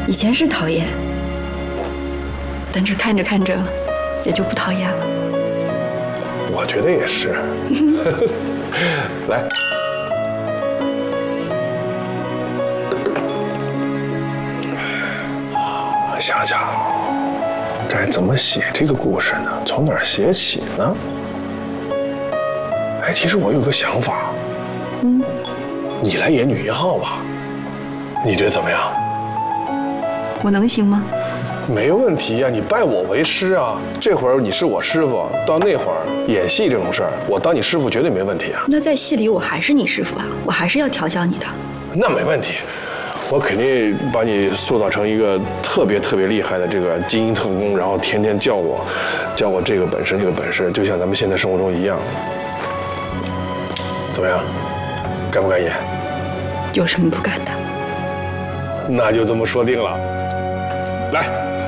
以前是讨厌，但是看着看着也就不讨厌了。 我觉得也是。来，想想该怎么写这个故事呢？从哪儿写起呢？哎，其实我有个想法，你来演女一号吧，你觉得怎么样？ 我能行吗？ 没问题呀，你拜我为师啊！这会儿你是我师傅，到那会儿演戏这种事儿，我当你师傅绝对没问题啊。 那在戏里我还是你师傅啊，我还是要调教你的。 那没问题，我肯定把你塑造成一个特别特别厉害的这个精英特工，然后天天教我这个本事那个本事，就像咱们现在生活中一样。怎么样？敢不敢演？ 有什么不敢的？ 那就这么说定了。来。